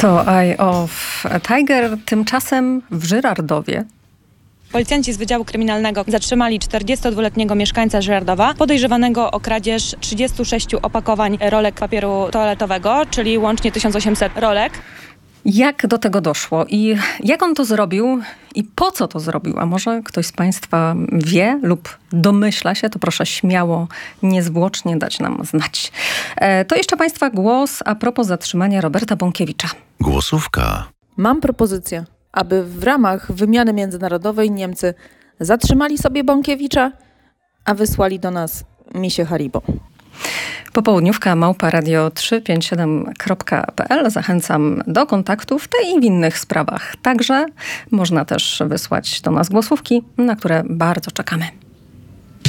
To Eye of a Tiger. Tymczasem w Żyrardowie Policjanci z Wydziału Kryminalnego zatrzymali 42-letniego mieszkańca Żyrardowa, podejrzewanego o kradzież 36 opakowań rolek papieru toaletowego, czyli łącznie 1800 rolek. Jak do tego doszło i jak on to zrobił i po co to zrobił? A może ktoś z Państwa wie lub domyśla się, to proszę śmiało, niezwłocznie dać nam znać. To jeszcze Państwa głos a propos zatrzymania Roberta Bąkiewicza. Głosówka. Mam propozycję, aby w ramach wymiany międzynarodowej Niemcy zatrzymali sobie Bąkiewicza, a wysłali do nas misie Haribo. Popołudniówka @radio357.pl. Zachęcam do kontaktu w tej i w innych sprawach. Także można też wysłać do nas głosówki, na które bardzo czekamy.